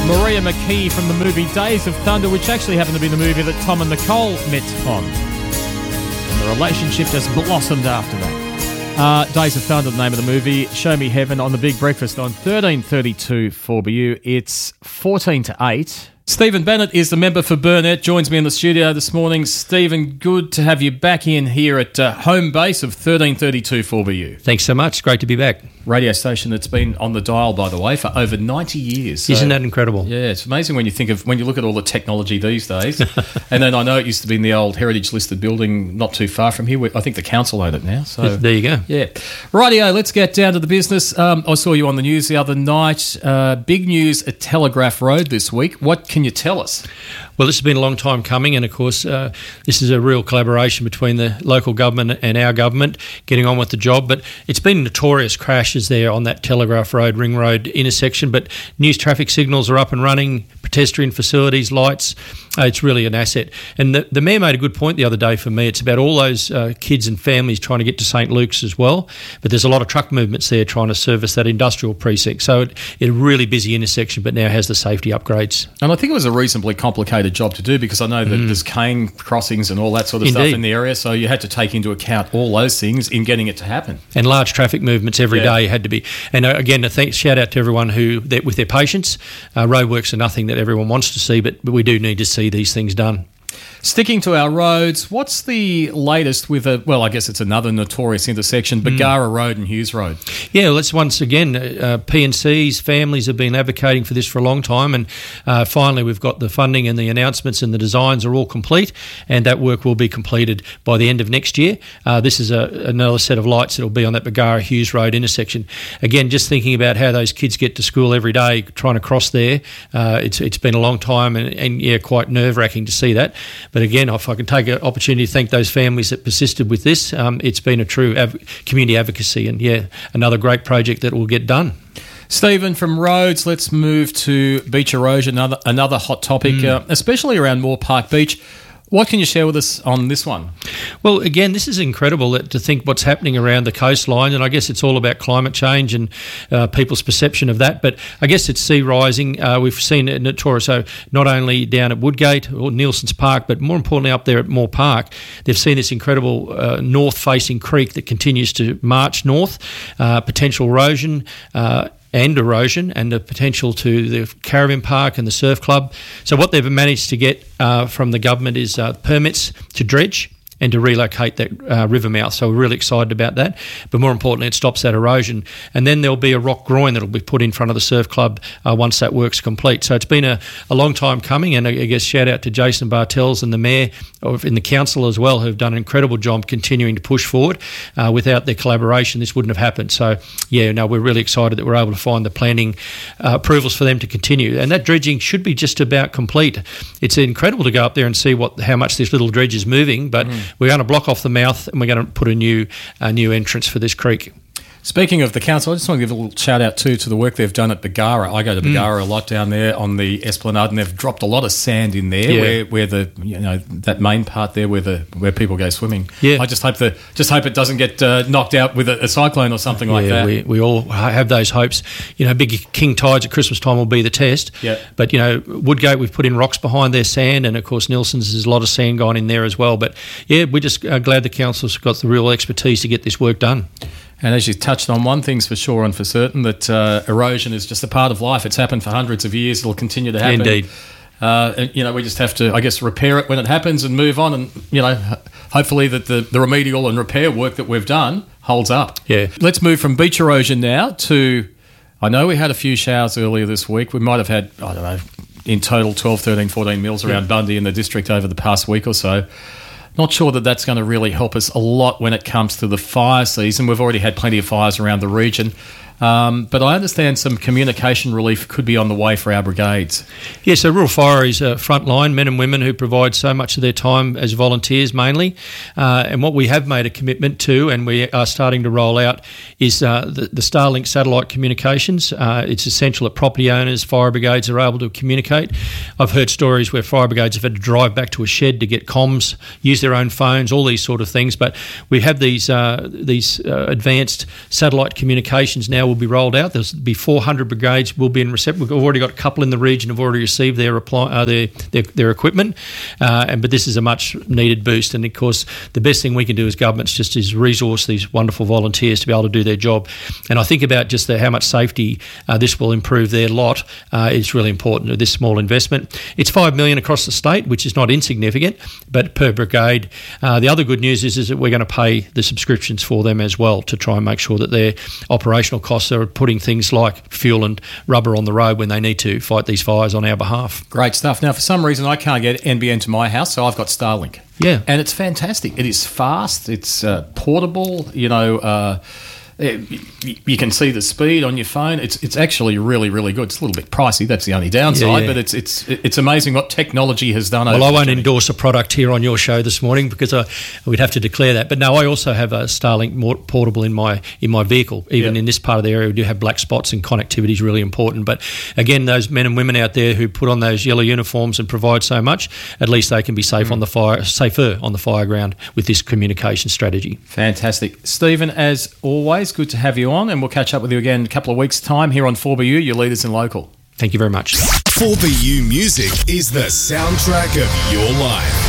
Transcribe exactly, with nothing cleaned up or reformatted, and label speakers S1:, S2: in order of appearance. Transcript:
S1: Maria McKee from the movie Days of Thunder, which actually happened to be the movie that Tom and Nicole met on. And the relationship just blossomed after that. Uh, Days of Thunder, the name of the movie. Show Me Heaven on The Big Breakfast on thirteen thirty-two four B U. It's fourteen to eight. Stephen Bennett is the member for Burnett, joins me in the studio this morning. Stephen, good to have you back in here at uh, home base of thirteen thirty-two four B U.
S2: Thanks so much. Great to be back.
S1: Radio station that's been on the dial, by the way, for over ninety years. So,
S2: isn't that incredible?
S1: Yeah, it's amazing when you think of, when you look at all the technology these days. And then I know it used to be in the old heritage listed building not too far from here. I think the council own it now. So
S2: there you go.
S1: Yeah. Rightio, let's get down to the business. Um, I saw you on the news the other night. Uh, big news at Telegraph Road this week. What can you tell us?
S2: Well, this has been a long time coming, and of course, uh, this is a real collaboration between the local government and our government getting on with the job. But it's been notorious crashes there on that Telegraph Road, Ring Road intersection. But news traffic signals are up and running, pedestrian facilities, lights. Uh, it's really an asset. And the, the mayor made a good point the other day for me. It's about all those uh, kids and families trying to get to St Luke's as well. But there's a lot of truck movements there trying to service that industrial precinct. So it, it's a really busy intersection, but now has the safety upgrades.
S1: And I think it was a reasonably complicated job to do because I know that mm. there's cane crossings and all that sort of
S2: Indeed.
S1: stuff in the area. So you had to take into account all those things in getting it to happen.
S2: And large traffic movements every
S1: yeah.
S2: day had to be. And uh, again, a thanks, shout out to everyone who, that, with their patience. Uh, roadworks are nothing that everyone wants to see, but, but we do need to see these things done.
S1: Sticking to our roads, what's the latest with a, well, I guess it's another notorious intersection, Bargara mm. Road and Hughes Road?
S2: Yeah, well, let's once again, uh, P and C's, families have been advocating for this for a long time, and uh, finally we've got the funding and the announcements and the designs are all complete, and that work will be completed by the end of next year. Uh, this is a, another set of lights that will be on that Bargara Hughes Road intersection. Again, just thinking about how those kids get to school every day, trying to cross there, uh, it's it's been a long time, and, and yeah, quite nerve-wracking to see that. But again, if I can take an opportunity to thank those families that persisted with this, um, it's been a true av- community advocacy, and yeah, another great project that will get done.
S1: Stephen, from roads, let's move to beach erosion, another another hot topic, mm. uh, especially around Moore Park Beach. What can you share with us on this one?
S2: Well, again, this is incredible that, to think what's happening around the coastline, and I guess it's all about climate change and uh, people's perception of that, but I guess it's sea rising. Uh, we've seen it notorious, so not only down at Woodgate or Nielsen's Park, but more importantly up there at Moore Park, they've seen this incredible uh, north-facing creek that continues to march north, uh, potential erosion, uh, and erosion, and the potential to the caravan park and the surf club. So what they've managed to get uh, from the government is uh, permits to dredge and to relocate that uh, river mouth. So we're really excited about that. But more importantly, it stops that erosion. And then there'll be a rock groin that'll be put in front of the surf club uh, once that work's complete. So it's been a, a long time coming, and I guess shout out to Jason Bartels and the Mayor in the council as well, who've done an incredible job continuing to push forward. Uh, without their collaboration, this wouldn't have happened. So yeah, no, we're really excited that we're able to find the planning uh, approvals for them to continue. And that dredging should be just about complete. It's incredible to go up there and see what how much this little dredge is moving, but mm. we're going to block off the mouth, and we're going to put a new a new entrance for this creek.
S1: Speaking of the council, I just want to give a little shout out too to the work they've done at Bargara. I go to Bargara mm. a lot down there on the Esplanade, and they've dropped a lot of sand in there, yeah. where, where the you know that main part there where the where people go swimming. Yeah. I just hope the just hope it doesn't get uh, knocked out with a, a cyclone or something
S2: yeah,
S1: like that.
S2: We, we all have those hopes. You know, big king tides at Christmas time will be the test.
S1: Yeah.
S2: But you know, Woodgate, we've put in rocks behind their sand, and of course Nielsen's, there's a lot of sand gone in there as well. But yeah, we're just uh, glad the council's got the real expertise to get this work done.
S1: And as you touched on, one thing's for sure and for certain, that uh, erosion is just a part of life. It's happened for hundreds of years. It'll continue to happen.
S2: Indeed.
S1: Uh, and, you know, we just have to, I guess, repair it when it happens and move on. And, you know, hopefully that the, the remedial and repair work that we've done holds up.
S2: Yeah.
S1: Let's move from beach erosion now to, I know we had a few showers earlier this week. We might have had, I don't know, in total twelve, thirteen, fourteen mils around yeah. Bundy and the district over the past week or so. Not sure that that's going to really help us a lot when it comes to the fire season. We've already had plenty of fires around the region. Um, but I understand some communication relief could be on the way for our brigades.
S2: Yes, so Rural Fire is a frontline, men and women who provide so much of their time as volunteers mainly. Uh, and what we have made a commitment to, and we are starting to roll out, is uh, the, the Starlink satellite communications. Uh, it's essential that property owners, fire brigades are able to communicate. I've heard stories where fire brigades have had to drive back to a shed to get comms, use their own phones, all these sort of things. But we have these, uh, these uh, advanced satellite communications now now will be rolled out. There's be four hundred brigades will be in reception. We've already got a couple in the region have already received their reply, uh, their, their their equipment, uh, and but this is a much needed boost. And of course, the best thing we can do as governments just is resource these wonderful volunteers to be able to do their job. And I think about just the, how much safety uh, this will improve their lot. Uh, it's really important with this small investment. It's five million across the state, which is not insignificant, but per brigade. Uh, the other good news is, is that we're going to pay the subscriptions for them as well to try and make sure that their operational costs are putting things like fuel and rubber on the road when they need to fight these fires on our behalf.
S3: Great stuff. Now, for some reason, I can't get N B N to my house, so I've got Starlink.
S2: Yeah.
S3: And it's fantastic. It is fast. It's uh, portable. You know, uh, you can see the speed on your phone. It's it's actually really, really good. It's a little bit pricey. That's the only downside. Yeah, yeah. But it's it's it's amazing what technology has done.
S2: Well,
S3: over
S2: I won't
S3: journey.
S2: endorse a product here on your show this morning because I we'd have to declare that. But no, I also have a Starlink more portable in my in my vehicle. Even yep. in this part of the area, we do have black spots, and connectivity is really important. But again, those men and women out there who put on those yellow uniforms and provide so much, at least they can be safe mm. on the fire, safer on the fire ground with this communication strategy.
S3: Fantastic, Stephen. As always, good to have you on. And we'll catch up with you again in a couple of weeks' time here on four B U, your leaders in local.
S2: Thank you very much.
S4: four B U Music is the soundtrack of your life.